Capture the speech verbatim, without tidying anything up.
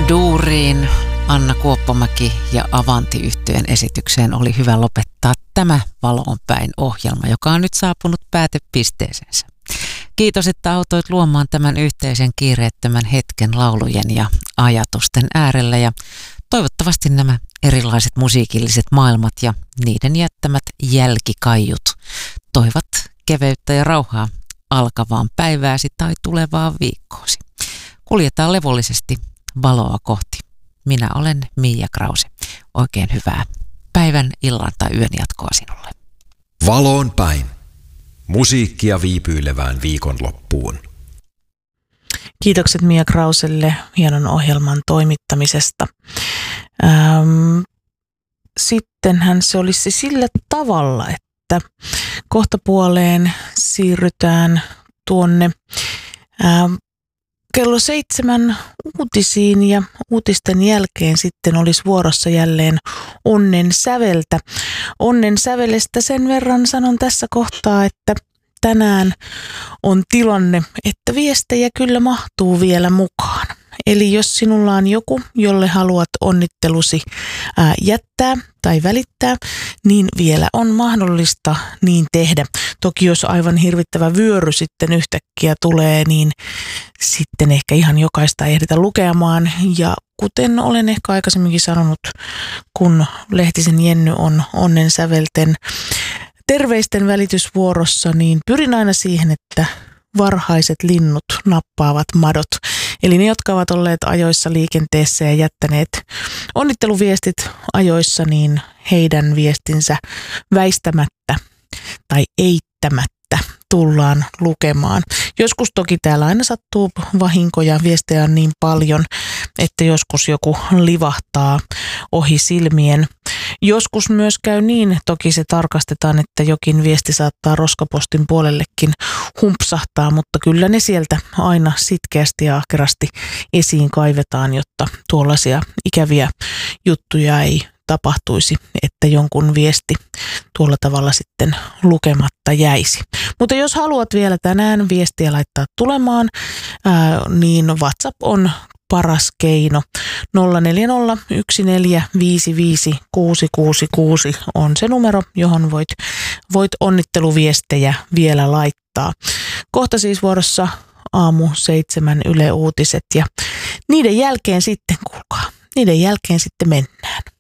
Duuriin, Anna Kuoppamäki ja Avanti-yhtyeen esitykseen oli hyvä lopettaa tämä Valoon päin -ohjelma, joka on nyt saapunut päätepisteeseensä. Kiitos, että autoit luomaan tämän yhteisen kiireettömän hetken laulujen ja ajatusten äärellä, ja toivottavasti nämä erilaiset musiikilliset maailmat ja niiden jättämät jälkikaiut toivat keveyttä ja rauhaa alkavaan päivääsi tai tulevaan viikkoosi. Kuljetaan levollisesti valoa kohti. Minä olen Miia Krause. Oikein hyvää päivän, illan tai yön jatkoa sinulle. Valoon päin. Musiikkia viipyilevään viikonloppuun. Kiitokset Miia Krauselle hienon ohjelman toimittamisesta. Ähm, sittenhän se olisi sillä tavalla, että kohtapuoleen siirrytään tuonne ähm, kello seitsemän uutisiin, ja uutisten jälkeen sitten olisi vuorossa jälleen Onnen säveltä. Onnen sävelestä sen verran sanon tässä kohtaa, että tänään on tilanne, että viestejä kyllä mahtuu vielä mukaan. Eli jos sinulla on joku, jolle haluat onnittelusi ää, jättää tai välittää, niin vielä on mahdollista niin tehdä. Toki jos aivan hirvittävä vyöry sitten yhtäkkiä tulee, niin sitten ehkä ihan jokaista ei ehditä lukemaan. Ja kuten olen ehkä aikaisemminkin sanonut, kun Lehtisen Jenny on Onnen sävelten terveisten välitysvuorossa, niin pyrin aina siihen, että varhaiset linnut nappaavat madot. Eli ne, jotka ovat olleet ajoissa liikenteessä ja jättäneet onnitteluviestit ajoissa, niin heidän viestinsä väistämättä tai eittämättä tullaan lukemaan. Joskus toki täällä aina sattuu vahinkoja, viestejä on niin paljon, että joskus joku livahtaa ohi silmien. Joskus myös käy niin, toki se tarkastetaan, että jokin viesti saattaa roskapostin puolellekin humpsahtaa, mutta kyllä ne sieltä aina sitkeästi ja ahkerasti esiin kaivetaan, jotta tuollaisia ikäviä juttuja ei tapahtuisi, että jonkun viesti tuolla tavalla sitten lukematta jäisi. Mutta jos haluat vielä tänään viestiä laittaa tulemaan, ää, niin WhatsApp on paras keino. nolla neljä nolla yksi neljä viisi viisi kuusi kuusi kuusi on se numero, johon voit, voit onnitteluviestejä vielä laittaa. Kohta siis vuorossa aamu seitsemän Yle Uutiset, ja niiden jälkeen sitten, kuulkaa, niiden jälkeen sitten mennään.